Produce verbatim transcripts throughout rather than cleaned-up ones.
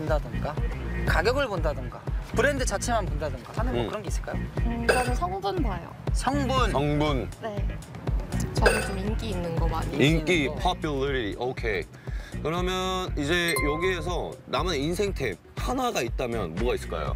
본다던가 가격을 본다던가 브랜드 자체만 본다던가 하는 뭐 음. 그런 게 있을까요? 음, 저는 성분 봐요. 성분. 성분, 네. 저는 좀 인기 있는 거 많이. 인기, 거. popularity. 오케이. 그러면 이제 여기에서 남은 인생 탭 하나가 있다면 뭐가 있을까요?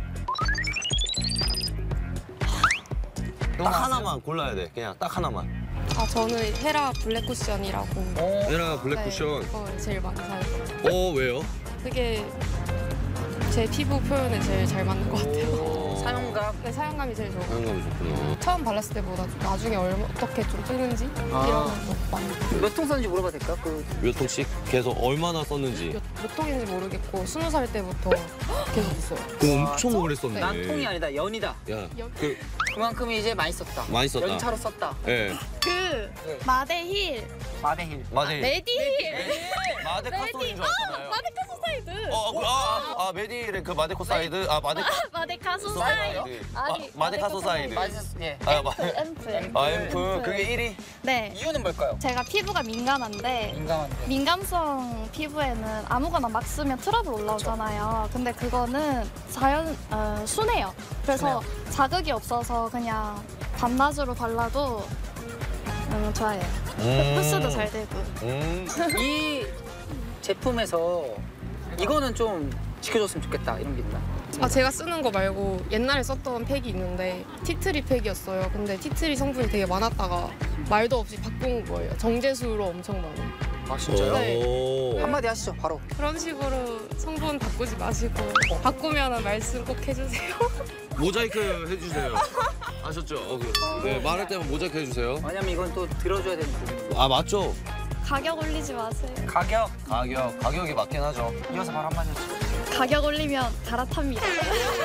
딱 하나만 골라야 돼. 그냥 딱 하나만. 아 저는 헤라 블랙 쿠션이라고. 어, 에라 블랙 쿠션. 네, 그걸 제일 많이 사요. 요 어, 왜요? 그게 제 피부 표현에 제일 잘 맞는 것 같아요. 오, 사용감. 네, 사용감이 제일 좋고. 사용감이 좋구나. 처음 발랐을 때보다 좀 나중에 얼마, 어떻게 좀 뜨는지 아. 이런 거 많이. 몇 통 썼는지 물어봐도 될까요? 그 몇 통씩? 계속 얼마나 썼는지. 몇, 몇 통인지 모르겠고 스무 살 때부터 계속 있어요. 그거 엄청 오래 썼네. 난 통이 아니다, 연이다. 야, 연- 그 그만큼이 이제 많이 썼다. 많이 썼다. 연차로 썼다. 예. 그 네. 마데힐, 마데힐. 마데. 메디힐, 마데카솔인 줄 알았잖아요. 마데카소 사이드. 어, 그, 아, 아, 아, 메디의 그 마데코 사이드. 아, 마데 마데카소 사이드. 사이드. 아, 마데카소 사이드. 맛있 예. 아, 마, 앰플. 아, 앰프. 그게 일 위? 네. 이유는 뭘까요? 제가 피부가 민감한데 민감한데. 민감성 피부에는 아무거나 막 쓰면 트러블 올라오잖아요. 근데 그거는 자연 어, 순해요. 그래서 자극이 없어서 그냥 밤낮으로 발라도 음, 좋아요. 음. 흡수도 잘 되고. 음. 이 제품에서 이거는 좀 지켜줬으면 좋겠다 이런 게 있나? 아 제가 쓰는 거 말고 옛날에 썼던 팩이 있는데 티트리 팩이었어요. 근데 티트리 성분이 되게 많았다가 말도 없이 바꾼 거예요. 정제수로 엄청 많은. 아 진짜요? 네. 오. 한마디 하시죠 바로. 그런 식으로 성분 바꾸지 마시고 바꾸면 말씀 꼭 해주세요. 모자이크 해주세요. 아셨죠? 어, 그, 네, 말할 때만 모자이크 해주세요. 왜냐면 이건 또 들어줘야 되는 부분이고. 아, 맞죠? 가격 올리지 마세요. 가격 가격, 가격이 맞긴 하죠. 이어서 바로 한마디 하시죠. 가격 올리면 갈아탑니다.